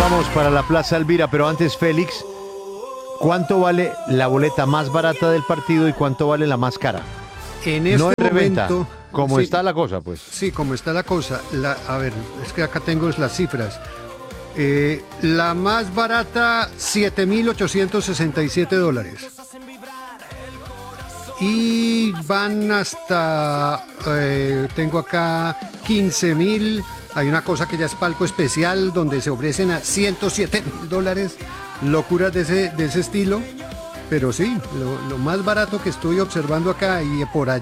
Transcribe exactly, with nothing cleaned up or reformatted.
vamos para la Plaza Elvira, pero antes, Félix, ¿cuánto vale la boleta más barata del partido y cuánto vale la más cara? En este No en reventa, momento, como sí, está la cosa, pues. Sí, como está la cosa. La, a ver, es que acá tengo las cifras. Eh, la más barata, siete mil ochocientos sesenta y siete dólares. Y van hasta, eh, tengo acá quince mil. Hay una cosa que ya es palco especial donde se ofrecen a ciento siete mil dólares. Locuras de ese, de ese estilo. Pero sí, lo, lo más barato que estoy observando acá y por allá.